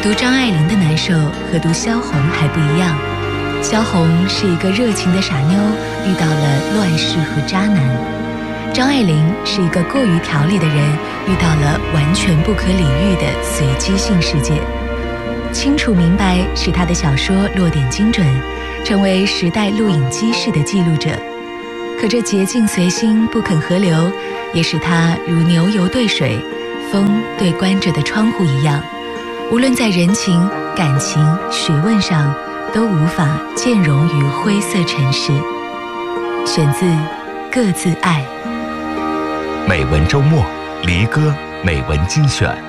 读张爱玲的难受和读萧红还不一样。萧红是一个热情的傻妞，遇到了乱世和渣男；张爱玲是一个过于条理的人，遇到了完全不可理喻的随机性世界。清楚明白使她的小说落点精准，成为时代录影机式的记录者。可这洁净随心不肯河流，也使她如牛油对水，风对关着的窗户一样，无论在人情、感情、学问上都无法兼容于灰色尘世。选自《各自爱》。 美文周末，离歌美文精选。